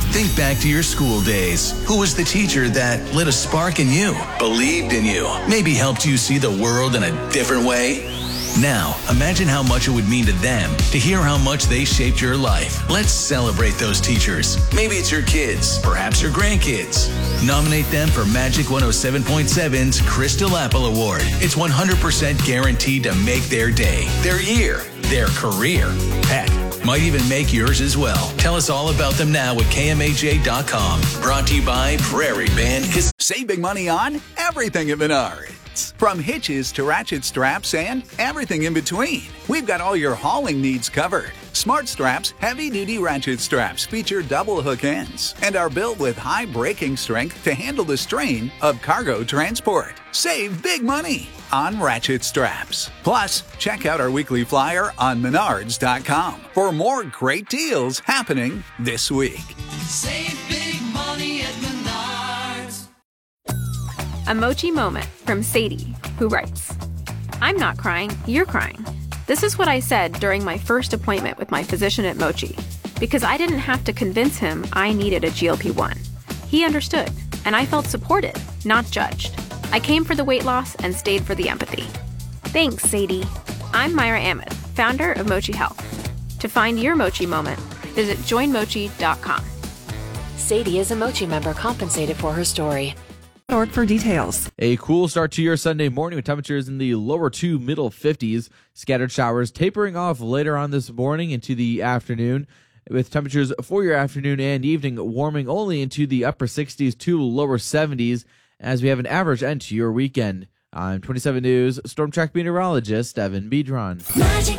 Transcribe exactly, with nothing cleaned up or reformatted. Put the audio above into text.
Think back to your school days. Who was the teacher that lit a spark in you, believed in you, maybe helped you see the world in a different way? Now, imagine how much it would mean to them to hear how much they shaped your life. Let's celebrate those teachers. Maybe it's your kids, perhaps your grandkids. Nominate them for Magic one oh seven point seven's Crystal Apple Award. It's one hundred percent guaranteed to make their day, their year, their career. Heck, might even make yours as well. Tell us all about them now at K M A J dot com. Brought to you by Prairie Band. Save big money on everything at Menards. From hitches to ratchet straps and everything in between. We've got all your hauling needs covered. Smart Straps heavy-duty ratchet straps feature double hook ends and are built with high braking strength to handle the strain of cargo transport. Save big money on ratchet straps. Plus, check out our weekly flyer on Menards dot com for more great deals happening this week. Save big money at Menards. A Mochi moment from Sadie, who writes, I'm not crying, you're crying. This is what I said during my first appointment with my physician at Mochi, because I didn't have to convince him I needed a G L P one. He understood, and I felt supported, not judged. I came for the weight loss and stayed for the empathy. Thanks, Sadie. I'm Myra Ahmed, founder of Mochi Health. To find your Mochi moment, visit join mochi dot com. Sadie is a Mochi member compensated for her story. Org for details. A cool start to your Sunday morning with temperatures in the lower to middle fifties. Scattered showers tapering off later on this morning into the afternoon, with temperatures for your afternoon and evening warming only into the upper sixties to lower seventies as we have an average end to your weekend. I'm twenty-seven News Storm Track meteorologist Evan Bedron. Magic